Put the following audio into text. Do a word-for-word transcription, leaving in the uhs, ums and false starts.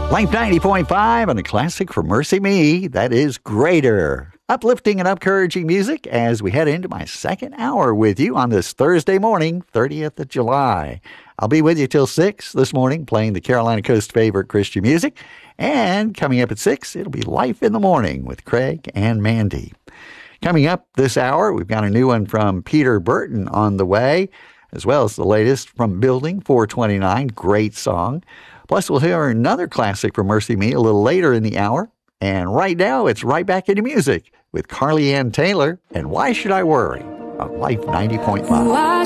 Life ninety point five and a classic for Mercy Me, that is Greater. Uplifting and encouraging music as we head into my second hour with you on this Thursday morning, thirtieth of July. I'll be with you till six this morning playing the Carolina Coast favorite Christian music. And coming up at six, it'll be Life in the Morning with Craig and Mandy. Coming up this hour, we've got a new one from Peter Burton on the way, as well as the latest from Building four twenty-nine, great song. Plus, we'll hear another classic from Mercy Me a little later in the hour. And right now, it's right back into music with Carly Ann Taylor and Why Should I Worry on Life ninety point five.